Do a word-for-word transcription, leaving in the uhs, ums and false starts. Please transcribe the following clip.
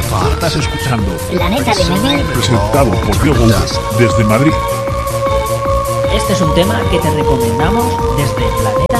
Estás escuchando Planeta de Meme, presentado por Diego V desde Madrid. Este es un tema que te recomendamos desde Planeta